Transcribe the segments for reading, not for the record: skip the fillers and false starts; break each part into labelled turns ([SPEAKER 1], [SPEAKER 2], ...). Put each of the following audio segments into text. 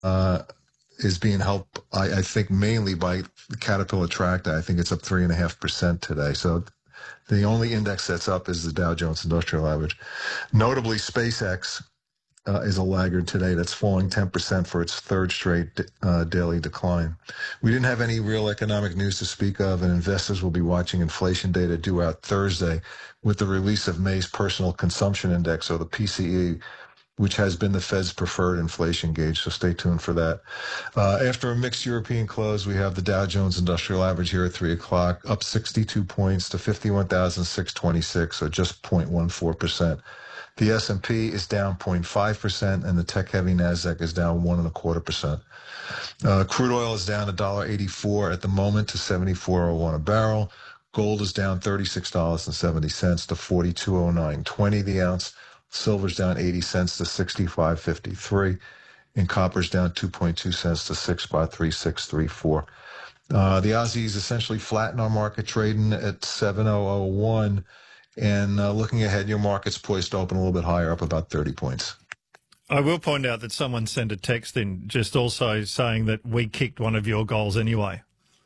[SPEAKER 1] uh, is being helped, I think, mainly by the Caterpillar Tractor. I think it's up 3.5% today. So the only index that's up is the Dow Jones Industrial Average. Notably, SpaceX is a laggard today that's falling 10% for its third straight daily decline. We didn't have any real economic news to speak of, and investors will be watching inflation data due out Thursday with the release of May's Personal Consumption Index, or the PCE, which has been the Fed's preferred inflation gauge. So stay tuned for that. After a mixed European close, we have the Dow Jones Industrial Average here at 3 o'clock, up 62 points to 51,626, so just 0.14%. The S&P is down 0.5%, and the tech-heavy NASDAQ is down 1.25%. Crude oil is down $1.84 at the moment to 74.01 a barrel. Gold is down $36.70 to 42.0920 the ounce. Silver's down 80 cents to 65.53, and copper's down 2.2 cents to 6.3634. The Aussie is essentially flat in our market, trading at 7.001. And looking ahead, your market's poised to open a little bit higher, up about 30 points.
[SPEAKER 2] I will point out that someone sent a text in just also saying that we kicked one of your goals anyway.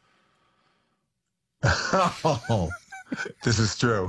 [SPEAKER 1] Oh, this is true.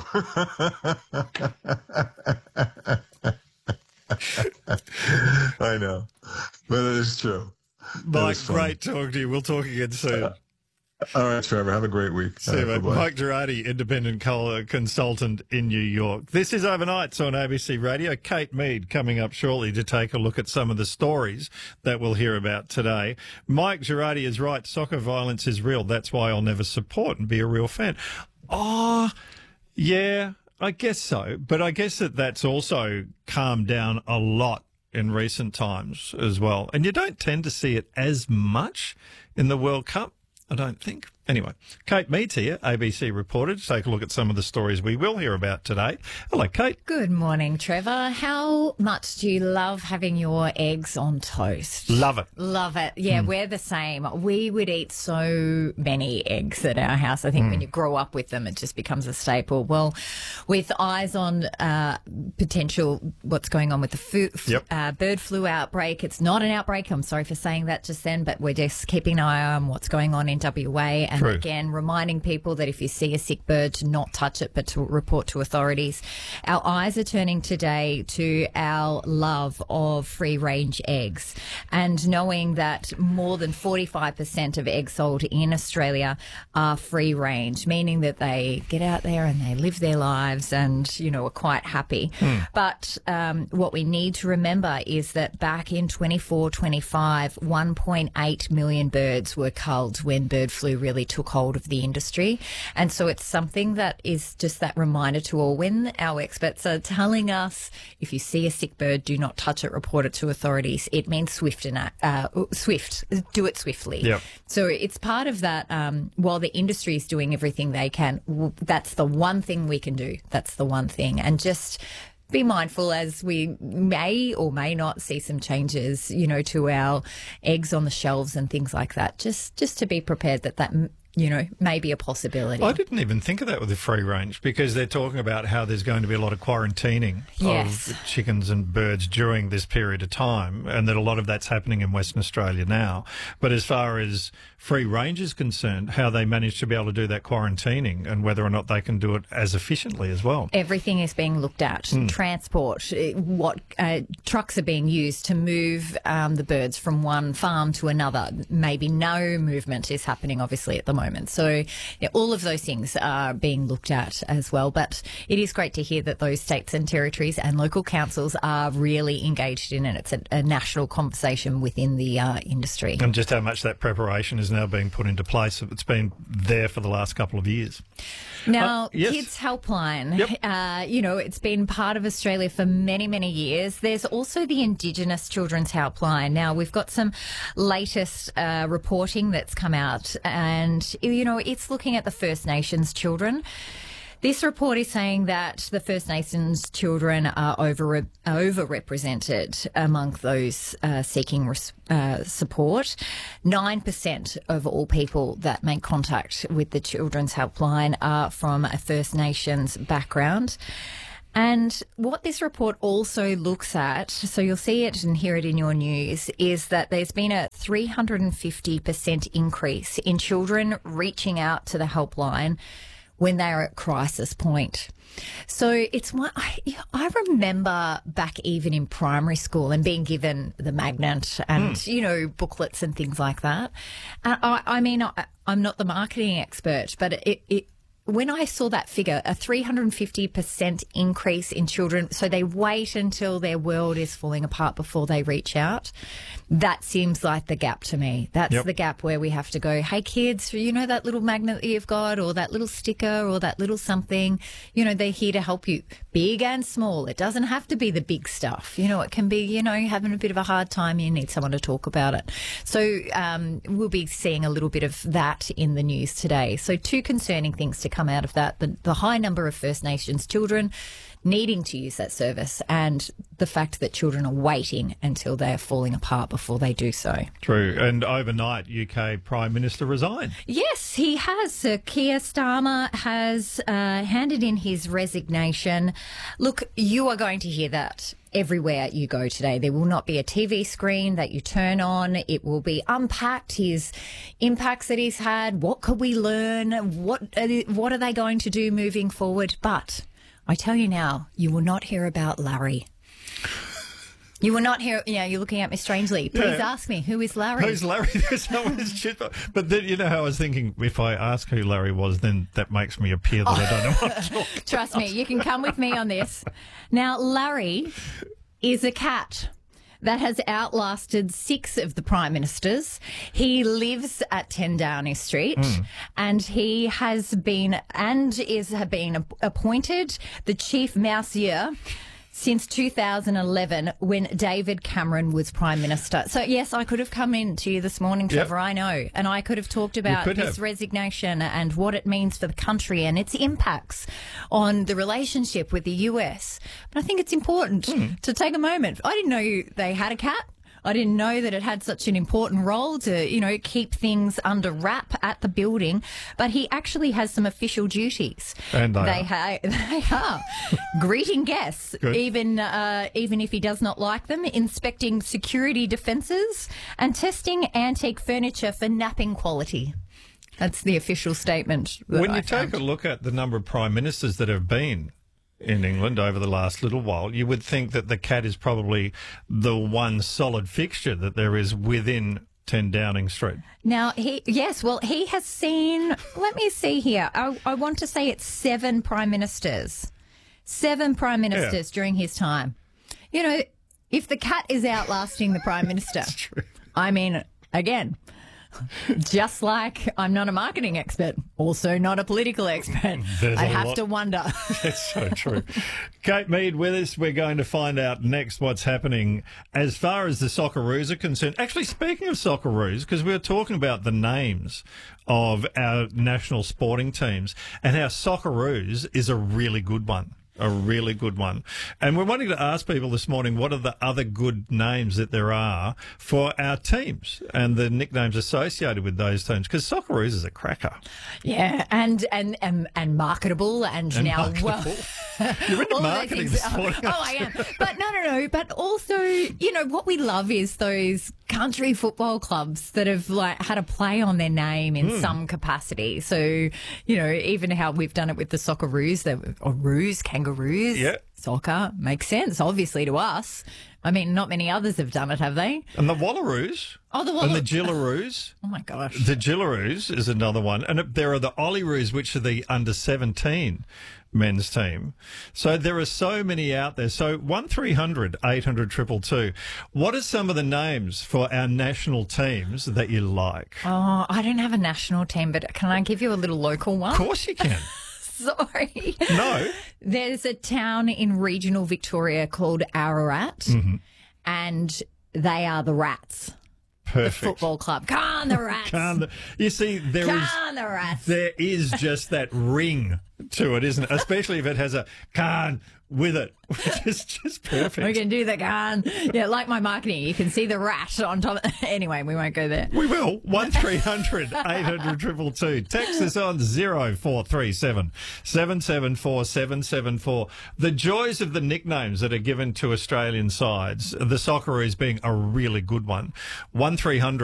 [SPEAKER 1] I know, but it is true.
[SPEAKER 2] Mike, great talking to you. We'll talk again soon.
[SPEAKER 1] All right, Trevor. Have a great week.
[SPEAKER 2] See you, mate. Mike Girardi, independent consultant in New York. This is Overnights on ABC Radio. Kate Mead coming up shortly to take a look at some of the stories that we'll hear about today. Mike Girardi is right. Soccer violence is real. That's why I'll never support and be a real fan. Oh, yeah, I guess so. But I guess that's also calmed down a lot in recent times as well. And you don't tend to see it as much in the World Cup, I don't think. Anyway, Kate Mead's here, ABC reporter, to take a look at some of the stories we will hear about today. Hello, Kate.
[SPEAKER 3] Good morning, Trevor. How much do you love having your eggs on toast?
[SPEAKER 2] Love it.
[SPEAKER 3] Love it. Yeah, we're the same. We would eat so many eggs at our house. I think when you grow up with them, it just becomes a staple. Well, with eyes on potential what's going on with the bird flu outbreak, it's not an outbreak. I'm sorry for saying that just then, but we're just keeping an eye on what's going on in WA. And again, reminding people that if you see a sick bird, to not touch it, but to report to authorities. Our eyes are turning today to our love of free-range eggs, and knowing that more than 45% of eggs sold in Australia are free-range, meaning that they get out there and they live their lives and, you know, are quite happy. But what we need to remember is that back in 24-25, 1.8 million birds were culled when bird flu really took hold of the industry. And so it's something that is just that reminder to all. When our experts are telling us, if you see a sick bird, do not touch it, report it to authorities, it means swift, do it swiftly.
[SPEAKER 2] Yep.
[SPEAKER 3] So it's part of that. While the industry is doing everything they can, that's the one thing we can do. That's the one thing. And just be mindful as we may or may not see some changes, you know, to our eggs on the shelves and things like that. Just to be prepared that, you know, may be a possibility.
[SPEAKER 2] I didn't even think of that with the free range, because they're talking about how there's going to be a lot of quarantining of chickens and birds during this period of time, and that a lot of that's happening in Western Australia now. But as far as free range is concerned, how they manage to be able to do that quarantining and whether or not they can do it as efficiently as well.
[SPEAKER 3] Everything is being looked at. Transport, what trucks are being used to move the birds from one farm to another. Maybe no movement is happening, obviously, at the moment. So all of those things are being looked at as well. But it is great to hear that those states and territories and local councils are really engaged in it. It's a national conversation within the industry.
[SPEAKER 2] And just how much that preparation is now being put into place. It's been there for the last couple of years.
[SPEAKER 3] Now,
[SPEAKER 2] yes.
[SPEAKER 3] Kids Helpline, you know, it's been part of Australia for many, many years. There's also the Indigenous Children's Helpline. Now, we've got some latest reporting that's come out, and, you know, it's looking at the First Nations children. This report is saying that the First Nations children are overrepresented among those seeking support. 9% of all people that make contact with the Children's Helpline are from a First Nations background. And what this report also looks at, so you'll see it and hear it in your news, is that there's been a 350% increase in children reaching out to the helpline when they're at crisis point. So it's one, I remember back even in primary school and being given the magnet and, you know, booklets and things like that. I mean, I'm not the marketing expert, but when I saw that figure, a 350% increase in children, so they wait until their world is falling apart before they reach out, that seems like the gap to me. That's the gap where we have to go, hey, kids, you know that little magnet that you've got or that little sticker or that little something, you know, they're here to help you, big and small. It doesn't have to be the big stuff. You know, it can be, you know, having a bit of a hard time, you need someone to talk about it. So we'll be seeing a little bit of that in the news today. So two concerning things to come out of that, the high number of First Nations children needing to use that service and the fact that children are waiting until they're falling apart before they do so.
[SPEAKER 2] True. And overnight, UK Prime Minister resigned.
[SPEAKER 3] Yes, he has. Sir Keir Starmer has handed in his resignation. Look, you are going to hear that everywhere you go today. There will not be a TV screen that you turn on. It will be unpacked, his impacts that he's had. What could we learn? What are they going to do moving forward? But I tell you now, you will not hear about Larry. You will not hear, you're looking at me strangely. Please ask me, who is Larry?
[SPEAKER 2] Who's Larry? There's no one's shit. But then, you know how I was thinking, if I ask who Larry was, then that makes me appear that I don't know what to talk.
[SPEAKER 3] Trust me, you can come with me on this. Now, Larry is a cat that has outlasted 6 of the Prime Ministers. He lives at 10 Downing Street and he has been appointed the Chief Mousier since 2011 when David Cameron was Prime Minister. So, yes, I could have come in to you this morning, Trevor, I know, and I could have talked about his resignation and what it means for the country and its impacts on the relationship with the US. But I think it's important to take a moment. I didn't know they had a cat. I didn't know that it had such an important role to, keep things under wrap at the building. But he actually has some official duties.
[SPEAKER 2] And
[SPEAKER 3] they are greeting guests, even if he does not like them, inspecting security defences, and testing antique furniture for napping quality. That's the official statement.
[SPEAKER 2] When you take a look at the number of prime ministers that have been in England over the last little while, you would think that the cat is probably the one solid fixture that there is within 10 Downing Street.
[SPEAKER 3] Now, he has seen, let me see here, I want to say it's 7 prime ministers. 7 prime ministers during his time. You know, if the cat is outlasting the prime minister, I mean, again, just like I'm not a marketing expert, also not a political expert. I have to wonder.
[SPEAKER 2] That's so true. Kate Mead with us. We're going to find out next what's happening as far as the Socceroos are concerned. Actually, speaking of Socceroos, because we were talking about the names of our national sporting teams and how Socceroos is a really good one. A really good one. And we're wanting to ask people this morning, what are the other good names that there are for our teams and the nicknames associated with those teams? Because Socceroos is a cracker.
[SPEAKER 3] Yeah, and marketable and now
[SPEAKER 2] marketable. You're into marketing this morning.
[SPEAKER 3] Oh, I am. But no. But also, what we love is those country football clubs that have had a play on their name in some capacity. So, even how we've done it with the Socceroos, kangaroos, soccer, makes sense, obviously, to us. I mean, not many others have done it, have they?
[SPEAKER 2] And the Wallaroos. And the Gillaroos.
[SPEAKER 3] Oh, my gosh.
[SPEAKER 2] The Gillaroos is another one. And there are the Olyroos, which are the under-17 men's team. So there are so many out there. So 1300 800 222. What are some of the names for our national teams that you like?
[SPEAKER 3] Oh, I don't have a national team, but can I give you a little local one?
[SPEAKER 2] Of course you can.
[SPEAKER 3] Sorry.
[SPEAKER 2] No.
[SPEAKER 3] There's a town in regional Victoria called Ararat, and they are the Rats.
[SPEAKER 2] Perfect.
[SPEAKER 3] The football club. Come on, the Rats.
[SPEAKER 2] You see,
[SPEAKER 3] the Rats.
[SPEAKER 2] There is just that ring to it, isn't it? Especially if it has a "Can with it, which is just perfect.
[SPEAKER 3] We can do the gun. Yeah, like my marketing. You can see the rat on top. Anyway, we won't go there.
[SPEAKER 2] We will. 1300 800 222. Text us on 0437 774 774. The joys of the nicknames that are given to Australian sides, the Socceroos being a really good one. 1300